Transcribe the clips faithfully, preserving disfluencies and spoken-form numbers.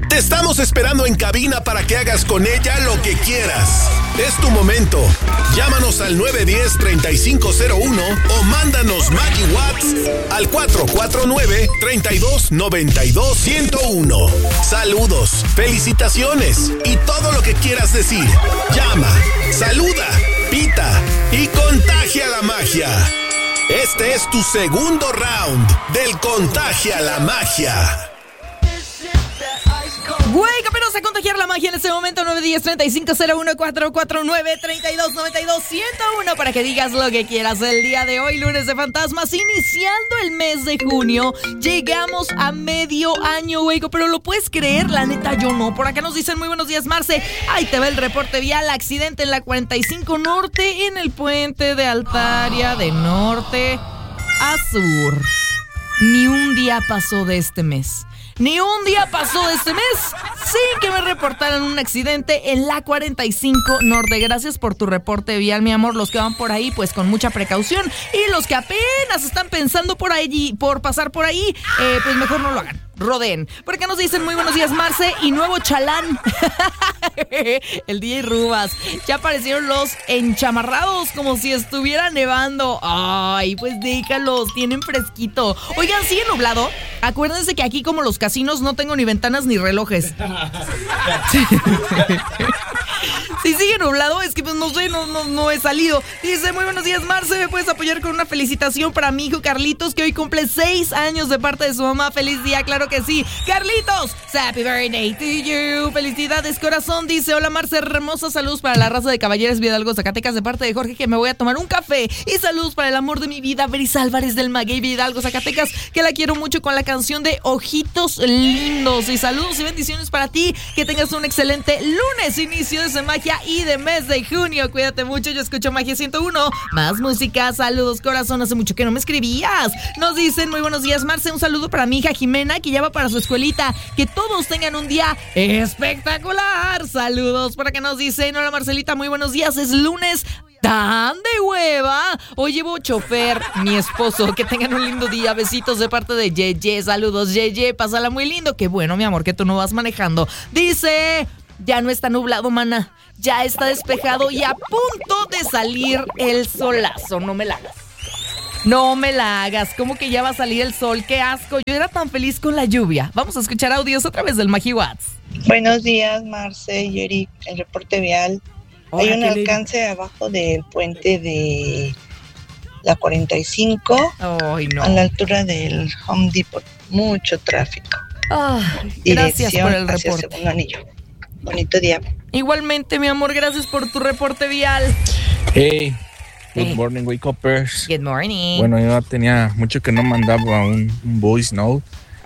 Te estamos esperando en cabina para que hagas con ella lo que quieras. Es tu momento. Llámanos al nueve uno cero, tres cinco cero uno o mándanos Maggie Watts al cuatro cuatro nueve, tres dos nueve dos, uno cero uno. Saludos, felicitaciones y todo lo que quieras decir. Llama, saluda, pita y contagia la magia. Este es tu segundo round del Contagia la Magia. Güey, caperos a contagiar la magia en este momento. Nueve uno cero, tres cinco cero uno, cuatro cuatro nueve, tres dos nueve dos, uno cero uno para que digas lo que quieras el día de hoy, lunes de fantasmas, iniciando el mes de junio. Llegamos a medio año, güey, pero ¿lo puedes creer? La neta, yo no. Por acá nos dicen muy buenos días, Marce. Ahí te va el reporte vial. Accidente en la cuarenta y cinco Norte, en el puente de Altaria, de norte a sur. Ni un día pasó de este mes. Ni un día pasó de este mes sin que me reportaran un accidente en la cuarenta y cinco Norte. Gracias por tu reporte vial, mi amor. Los que van por ahí, pues con mucha precaución. Y los que apenas están pensando por ahí, por pasar por ahí, eh, pues mejor no lo hagan. Rodeen. Por acá nos dicen muy buenos días, Marce y nuevo chalán. El D J Rubas. Ya aparecieron los enchamarrados como si estuviera nevando. Ay, pues déjalos, tienen fresquito. Oigan, ¿sigue nublado? Acuérdense que aquí, como los casinos, no tengo ni ventanas ni relojes. Si sigue nublado, es que pues no sé, no, no, no he salido. Dice, muy buenos días, Marce, ¿me puedes apoyar con una felicitación para mi hijo Carlitos, que hoy cumple seis años de parte de su mamá? Feliz día, claro que sí. Carlitos, happy birthday to you. Felicidades, corazón. Dice, hola, Marce, hermosa, saludos para la raza de Caballeros Vidalgo, Zacatecas, de parte de Jorge, que me voy a tomar un café. Y saludos para el amor de mi vida, Bris Álvarez del Maguey, Vidalgo, Zacatecas, que la quiero mucho, con la canción de Ojitos Lindos. Y saludos y bendiciones para ti, que tengas un excelente lunes, inicio de semana y de mes de junio. Cuídate mucho, yo escucho Magia ciento uno. Más música, saludos, corazón. Hace mucho que no me escribías. Nos dicen, muy buenos días, Marce, un saludo para mi hija Jimena, que ya va para su escuelita. Que todos tengan un día espectacular. Saludos. Por acá nos dicen, hola, Marcelita, muy buenos días, es lunes tan de hueva. Hoy llevo chofer, mi esposo. Que tengan un lindo día. Besitos de parte de Yeye. Saludos, Yeye, pásala muy lindo. Qué bueno, mi amor, que tú no vas manejando. Dice, ya no está nublado, mana. Ya está despejado y a punto de salir el solazo. No me la hagas. No me la hagas. ¿Cómo que ya va a salir el sol? ¡Qué asco! Yo era tan feliz con la lluvia. Vamos a escuchar audios a través del Magi Watts. Buenos días, Marce y Eric. El reporte vial. Hola, hay un alcance le... abajo del puente de la cuarenta y cinco. Ay, no. A la altura del Home Depot. Mucho tráfico. Ah, gracias por el reporte. Hacia Segundo Anillo. Bonito día. Igualmente, mi amor, gracias por tu reporte vial. Hey, good hey. morning, Wake Uppers. Good morning. Bueno, yo tenía mucho que no mandaba un, un voice note.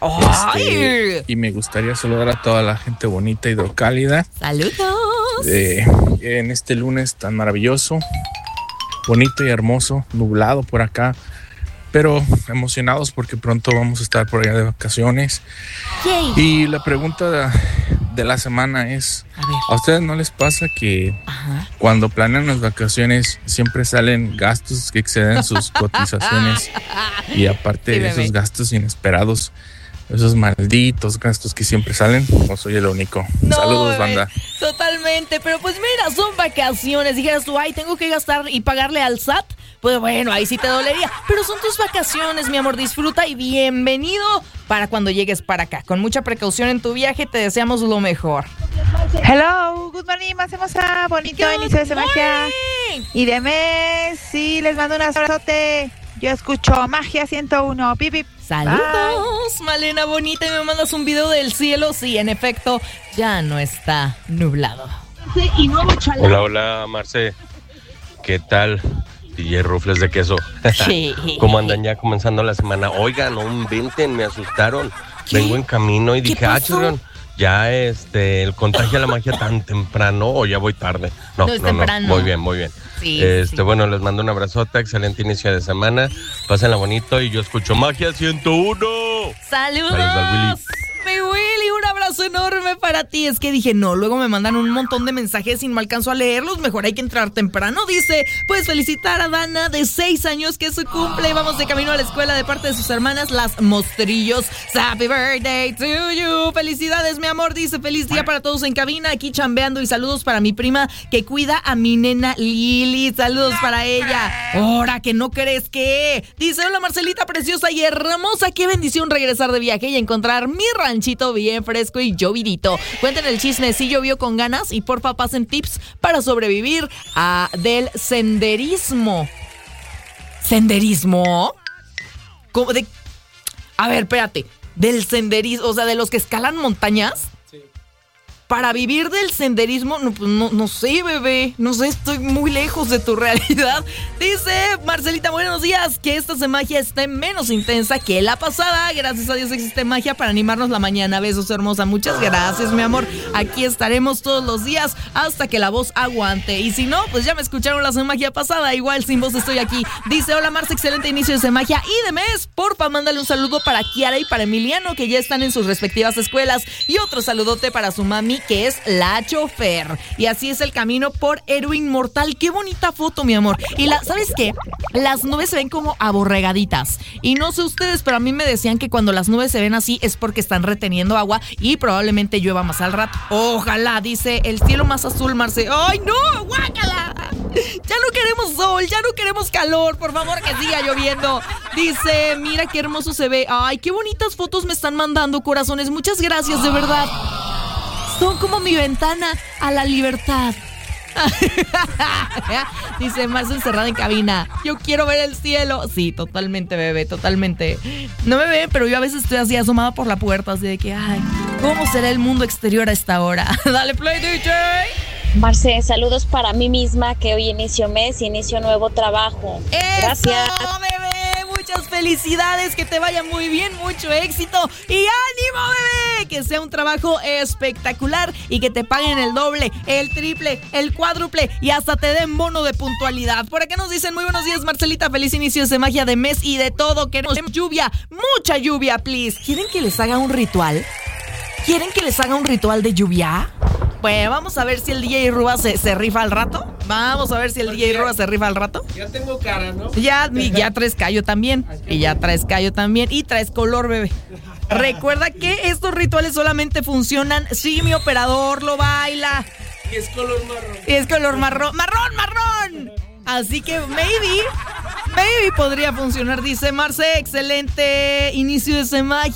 Este, y me gustaría saludar a toda la gente bonita y hidrocálida. Saludos. Eh, en este lunes tan maravilloso, bonito y hermoso, nublado por acá, pero emocionados porque pronto vamos a estar por allá de vacaciones. Yay. Y la pregunta de, de la semana es, a, ¿a ustedes no les pasa que Ajá. cuando planean las vacaciones siempre salen gastos que exceden sus cotizaciones? Y aparte sí, de esos gastos inesperados, esos malditos gastos que siempre salen, ¿o soy el único? No, saludos, bebé, banda. Totalmente, pero pues mira, son vacaciones. Dijeras tú, ay, tengo que gastar y pagarle al S A T. Pues bueno, ahí sí te dolería. Pero son tus vacaciones, mi amor, disfruta y bienvenido para cuando llegues para acá. Con mucha precaución en tu viaje, te deseamos lo mejor. Hello, good morning, más hermosa, bonito good inicio de semana y de mes. Sí, les mando un abrazote. Yo escucho Magia ciento uno. Pip, pip. Saludos, bye. Malena bonita, y me mandas un video del cielo. Sí, en efecto, ya no está nublado. Hola, hola, Marce. ¿Qué tal? D J Rufles de queso. Sí. ¿Cómo andan ya comenzando la semana? Oigan, no inventen, me asustaron. ¿Qué? Vengo en camino y dije, ah, churrón, ya este, el contagio a la magia tan temprano o ya voy tarde. No, no, es no, temprano. no, muy bien, muy bien. Sí, este, sí. Bueno, les mando un abrazote, excelente inicio de semana. Pásenla bonito y yo escucho Magia ciento uno. Saludos. Saludos al Willy. Mi Willy, un abrazo abrazo enorme para ti. Es que dije, no, luego me mandan un montón de mensajes y no alcanzo a leerlos. Mejor hay que entrar temprano. Dice, puedes felicitar a Dana de seis años que es su cumple. Y vamos de camino a la escuela de parte de sus hermanas, las Mostrillos. Happy birthday to you. Felicidades, mi amor. Dice, feliz día para todos en cabina. Aquí chambeando y saludos para mi prima que cuida a mi nena Lili. Saludos para ella. Ahora que no crees que. Dice, hola Marcelita preciosa y hermosa. Qué bendición regresar de viaje y encontrar mi ranchito bien fresco y llovidito. Cuenten el chisme, si llovió con ganas y porfa pasen tips para sobrevivir a del senderismo. ¿Senderismo? ¿Cómo de? A ver, espérate. Del senderismo, o sea, de los que escalan montañas. Para vivir del senderismo, no, pues no, no sé, bebé, no sé, estoy muy lejos de tu realidad. Dice Marcelita, buenos días, que esta magia esté menos intensa que la pasada. Gracias a Dios existe magia para animarnos la mañana. Besos, hermosa, muchas gracias, mi amor. Aquí estaremos todos los días hasta que la voz aguante. Y si no, pues ya me escucharon la magia pasada, igual sin voz estoy aquí. Dice, hola Marce, excelente inicio de magia y de mes. Porfa, mándale un saludo para Kiara y para Emiliano, que ya están en sus respectivas escuelas. Y otro saludote para su mami, que es la chofer. Y así es el camino por Héroe Inmortal. Qué bonita foto, mi amor. Y la, ¿sabes qué? Las nubes se ven como aborregaditas. Y no sé ustedes, pero a mí me decían que cuando las nubes se ven así es porque están reteniendo agua y probablemente llueva más al rato. Ojalá, dice, el cielo más azul, Marce. ¡Ay, no! ¡Guácala! Ya no queremos sol, ya no queremos calor. Por favor, que siga lloviendo. Dice, mira qué hermoso se ve. Ay, qué bonitas fotos me están mandando, corazones. Muchas gracias, de verdad. Son como mi ventana a la libertad. Dice Marce encerrada en cabina. Yo quiero ver el cielo. Sí, totalmente, bebé, totalmente. No me ven, pero yo a veces estoy así asomada por la puerta, así de que, ay, ¿cómo será el mundo exterior a esta hora? Dale play, D J. Marce, saludos para mí misma, que hoy inicio mes y inicio nuevo trabajo. ¡Eso, gracias, bebé! Muchas felicidades, que te vaya muy bien, mucho éxito y ánimo, bebé, que sea un trabajo espectacular y que te paguen el doble, el triple, el cuádruple y hasta te den bono de puntualidad. Por acá nos dicen, muy buenos días, Marcelita, feliz inicio de magia de mes y de todo, queremos lluvia, mucha lluvia, please. ¿Quieren que les haga un ritual? ¿Quieren que les haga un ritual de lluvia? Pues vamos a ver si el D J Ruba se, se rifa al rato. Vamos a ver si el D J Ruba se rifa al rato. Ya tengo cara, ¿no? Ya, ya traes callo también. Y ya traes callo también. Y traes color, bebé. Recuerda que estos rituales solamente funcionan si mi operador lo baila. Y es color marrón. Y es color marrón. ¡Marrón, marrón! Así que maybe, maybe podría funcionar. Dice Marce, excelente inicio de semana.